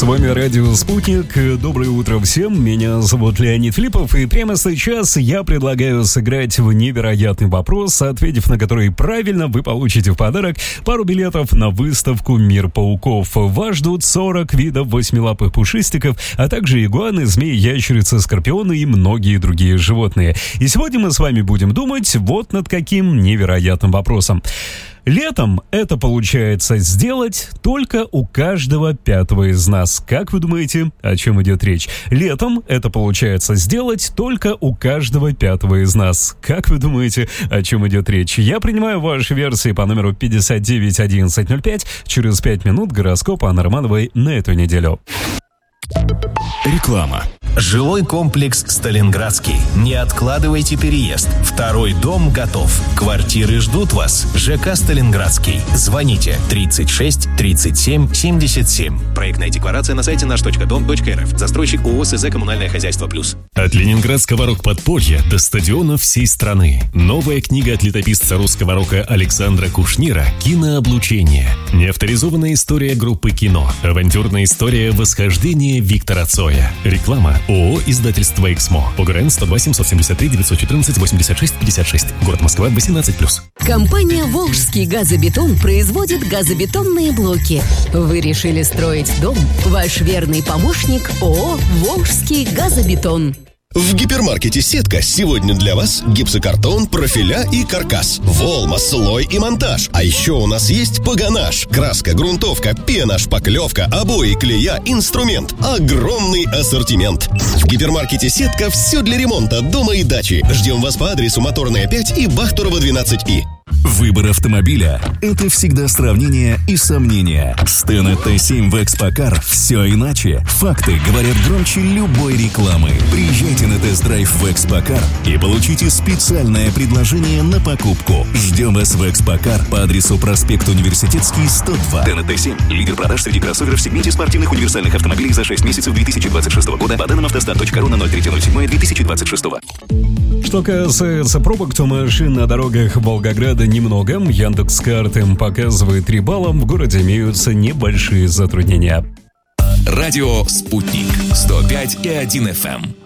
С вами радио «Спутник». Доброе утро всем. Меня зовут Леонид Филиппов. И прямо сейчас я предлагаю сыграть в невероятный вопрос, ответив на который правильно, вы получите в подарок пару билетов на выставку «Мир пауков». Вас ждут 40 видов восьмилапых пушистиков, а также игуаны, змеи, ящерицы, скорпионы и многие другие животные. И сегодня мы с вами будем думать вот над каким невероятным вопросом. Летом это получается сделать только у каждого пятого из нас. Как вы думаете, о чем идет речь? Летом это получается сделать только у каждого пятого из нас. Как вы думаете, о чем идет речь? Я принимаю ваши версии по номеру 591105. Через 5 минут гороскоп Анны Романовой на эту неделю. Реклама. Жилой комплекс «Сталинградский». Не откладывайте переезд. Второй дом готов. Квартиры ждут вас. ЖК «Сталинградский». Звоните 36 37 77. Проектная декларация на сайте наш.дом.рф. Застройщик ООО СЗ «Коммунальное хозяйство плюс». От ленинградского рок-подполья до стадионов всей страны. Новая книга от летописца русского рока Александра Кушнира «Кинооблучение». Неавторизованная история группы «Кино». Авантюрная история восхождения Виктора Цоя. Реклама. ООО «Издательство Эксмо». ОГРН 102 773 914 86 56. Город Москва, 18+. Компания «Волжский газобетон» производит газобетонные блоки. Вы решили строить дом? Ваш верный помощник ООО «Волжский газобетон». В гипермаркете «Сетка» сегодня для вас гипсокартон, профиля и каркас, волма, слой и монтаж. А еще у нас есть погонаж, краска, грунтовка, пена, шпаклевка, обои, клея, инструмент. Огромный ассортимент. В гипермаркете «Сетка» все для ремонта дома и дачи. Ждем вас по адресу Моторная 5 и Бахтурова 12И. Выбор автомобиля – это всегда сравнение и сомнения. С Тена Т7 в Экспокар все иначе. Факты говорят громче любой рекламы. Приезжайте на тест-драйв в Экспокар и получите специальное предложение на покупку. Ждем вас в Экспокар по адресу проспект Университетский, 102. Тена Т7 – лидер продаж среди кроссоверов в сегменте спортивных универсальных автомобилей за 6 месяцев 2026 года по данным автостат.ру на 03.07.2026. Что касается пробок, то машин на дорогах Волгограда немного. Яндекс.Карты показывает 3 балла. В городе имеются небольшие затруднения. Радио «Спутник» 105,1 FM.